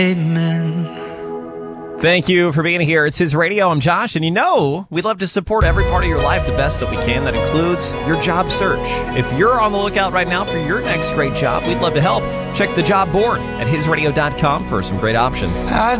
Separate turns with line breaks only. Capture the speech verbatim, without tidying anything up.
Amen.
Thank you for being here. It's His Radio. I'm Josh, and you know we'd love to support every part of your life the best that we can. That includes your job search. If you're on the lookout right now for your next great job, we'd love to help. Check the job board at his radio dot com for some great options.
I